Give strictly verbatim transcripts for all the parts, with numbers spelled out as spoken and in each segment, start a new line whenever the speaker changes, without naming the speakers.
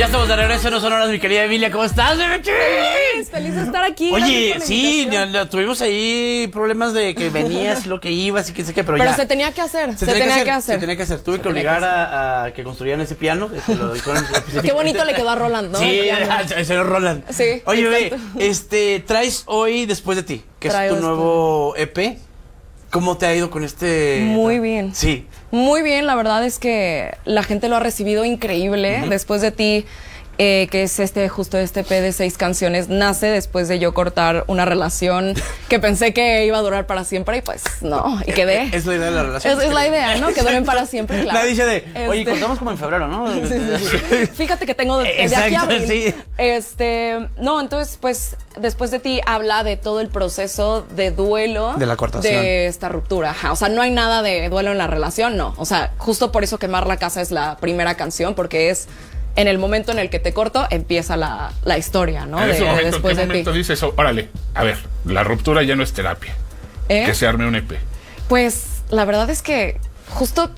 estamos de regreso, no son horas, mi querida Emilia, ¿cómo estás?
Feliz, feliz de estar aquí.
Oye, sí, ya, ya tuvimos ahí problemas de que venías, lo que ibas y qué sé qué, pero,
pero
ya.
se tenía que hacer,
Se,
se
tenía,
tenía
que
que
hacer,
hacer.
Se tenía que hacer, tuve se que obligar que a, a que construyeran ese piano. Que lo dijeron,
qué bonito le quedó a Roland, ¿no?
Sí, el señor Roland.
Sí.
Oye, bebé, este, traes hoy Después de ti, que Traigo es tu nuevo E P. ¿Cómo te ha ido con este?
Muy bien.
Sí.
Muy bien, la verdad es que la gente lo ha recibido increíble. Uh-huh. Después de ti, eh, que es este justo este E P de seis canciones, nace después de yo cortar una relación que pensé que iba a durar para siempre y pues no, y quedé.
Es la idea de la relación.
Es, es la idea, ¿no? Que duren para siempre, claro.
Nadie dice de, oye,
este...
cortamos como en febrero, ¿no?
Sí, sí, sí. Fíjate que tengo de, de aquí a abril. Sí. Este, no, entonces pues Después de ti habla de todo el proceso de duelo
de la cortación,
de esta ruptura. Ajá. O sea, no hay nada de duelo en la relación, no. O sea, justo por eso Quemar la Casa es la primera canción, porque es en el momento en el que te corto empieza la, la historia, ¿no?
En ese
de,
momento,
de después
¿en qué
de
momento
ti.
dices eso? Órale, a ver, la ruptura ya no es terapia. ¿Eh? Que se arme un E P.
Pues la verdad es que justo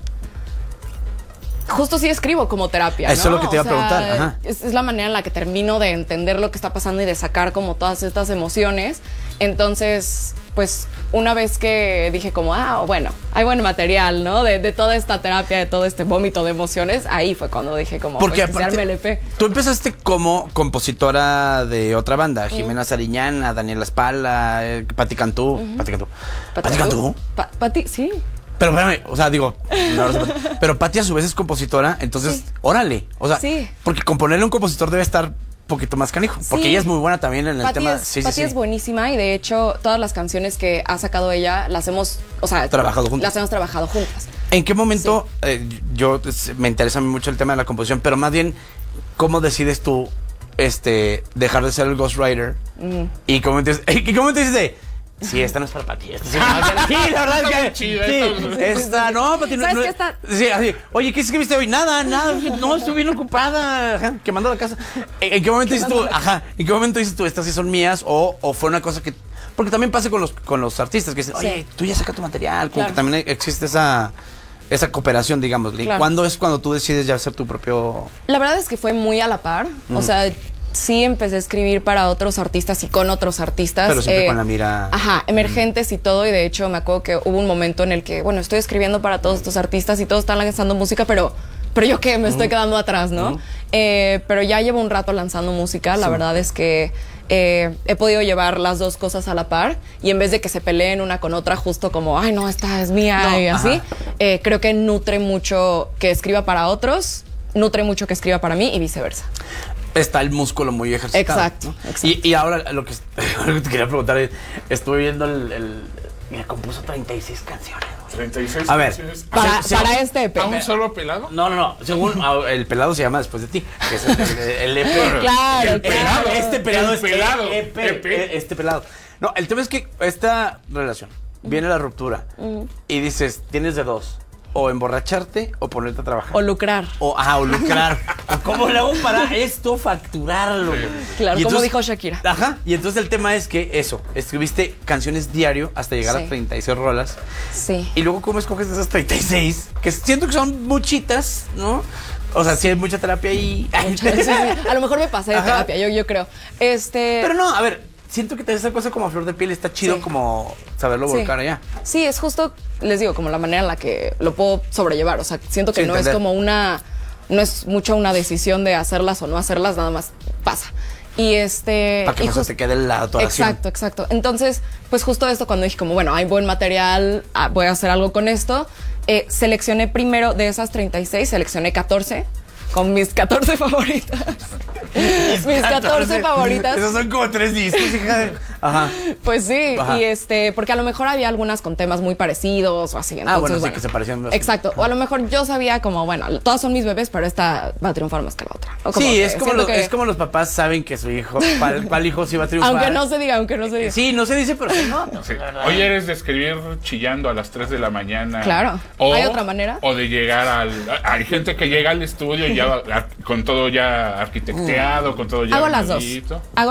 Justo sí escribo como terapia, ¿no?
Eso es lo que te iba
o sea,
a preguntar. Ajá.
Es, es la manera en la que termino de entender lo que está pasando y de sacar como todas estas emociones. Entonces, pues, una vez que dije como, ah, bueno, hay buen material, ¿no? De, de toda esta terapia, de todo este vómito de emociones, ahí fue cuando dije como,
porque
pues, aparte, el E P.
Tú empezaste como compositora de otra banda, Jimena mm. Sariñana, Daniela Spala, eh, Pati Cantú. Uh-huh. Pati Cantú. Pati Cantú.
Pa Pati, sí.
Pero espérame, o sea, digo, no, no, pero Pati a su vez es compositora, entonces, sí. órale. O sea, sí. porque componerle a un compositor debe estar un poquito más canijo. Porque sí. ella es muy buena también en el
Pati
tema.
Es,
sí,
Pati
sí,
es
sí.
buenísima y de hecho todas las canciones que ha sacado ella las hemos, o sea,
trabajado juntas.
Las hemos trabajado juntas.
¿En qué momento, sí. eh, yo me interesa mucho el tema de la composición, pero más bien, ¿cómo decides tú este, dejar de ser el ghostwriter? Mm. Y cómo te, y cómo te dices, sí, esta no es para Pati. Esta sí, sí, la verdad es que
chida,
sí,
esta,
esta no, Pati no.
¿Sabes
no
qué está?
Sí, así. Oye, ¿qué escribiste hoy? Nada, nada. No, estoy bien ocupada, ajá, quemando la casa. ¿En, en qué momento dices tú, ajá, en qué momento dices tú, estas sí son mías o, o fue una cosa que, porque también pasa con los con los artistas que dicen, oye, sí. tú ya saca tu material, como claro. que también existe esa esa cooperación, digamos. Claro. ¿Cuándo es cuando tú decides ya hacer tu propio?
La verdad es que fue muy a la par, mm. o sea. Sí, empecé a escribir para otros artistas y con otros artistas.
Pero siempre eh, con la mira...
Ajá, emergentes mm. y todo. Y de hecho me acuerdo que hubo un momento en el que, bueno, estoy escribiendo para todos estos artistas y todos están lanzando música, pero, pero yo qué, me mm. estoy quedando atrás, ¿no? Mm. Eh, pero ya llevo un rato lanzando música. La sí. verdad es que eh, he podido llevar las dos cosas a la par. Y en vez de que se peleen una con otra justo como, ay, no, esta es mía no, y así, eh, creo que nutre mucho que escriba para otros, nutre mucho que escriba para mí y viceversa.
Está el músculo muy ejercitado.
Exacto,
¿no?
exacto.
Y, y ahora lo que, lo que te quería preguntar es, estuve viendo el, el me compuso treinta y seis canciones.
treinta y seis
a ver,
canciones.
Para,
se,
para
según,
este E P.
¿A un solo pelado?
No, no, no. Según el pelado se llama Después de ti. Que es el, el, el E P.
Claro,
el pelado.
claro.
Este pelado
el
es
pelado.
E P,
E P.
Este pelado. No, el tema es que esta relación, viene la ruptura uh-huh. y dices, tienes de dos. O emborracharte o ponerte a trabajar.
O lucrar.
O, ajá, o lucrar. ¿Cómo le hago para esto facturarlo?
Claro,
y
como
entonces,
dijo Shakira.
Ajá, y entonces el tema es que eso, escribiste canciones diario hasta llegar sí. a treinta y seis rolas.
Sí.
Y luego, ¿cómo escoges esas treinta y seis? Que siento que son muchitas, ¿no? O sea, sí hay mucha terapia ahí.
Sí, sí. A lo mejor me pasé de ajá. terapia, yo, yo creo. Este...
Pero no, a ver... Siento que esa cosa como a flor de piel está chido sí. como saberlo sí. volcar allá.
Sí, es justo, les digo, como la manera en la que lo puedo sobrellevar. O sea, siento que sí, no entender. es como una, no es mucho una decisión de hacerlas o no hacerlas, nada más pasa. Y este...
Para que
y
no se te quede la atoración.
Exacto, exacto. Entonces, pues justo esto cuando dije como, bueno, hay buen material, voy a hacer algo con esto. Eh, seleccioné primero de esas treinta y seis, seleccioné catorce. Con mis catorce favoritas. mis catorce favoritas.
Esos son como tres discos, hija. Ajá.
Pues sí,
ajá.
y este, porque a lo mejor había algunas con temas muy parecidos o así. Entonces,
ah, bueno,
bueno,
sí, que se parecían.
Exacto. O a lo mejor yo sabía como, bueno, todas son mis bebés, pero esta va a triunfar más que la otra.
Sí, que, es, como los, que... es como los papás saben que su hijo, ¿cuál, cuál hijo sí va a triunfar?
Aunque no se diga, aunque no se diga.
Sí, no se dice, pero no. no
sí. Hoy eres de escribir chillando a las tres de la mañana.
Claro.
O,
¿hay otra manera?
O de llegar al... Hay gente que llega al estudio y ya con todo ya arquitecteado, con todo ya...
Hago las dos. Hago